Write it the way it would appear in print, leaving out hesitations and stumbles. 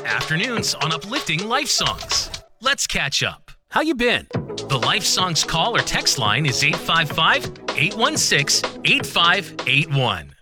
Afternoons on uplifting life songs. Let's catch up. How you been? The Life Songs call or text line is 855-816-8581.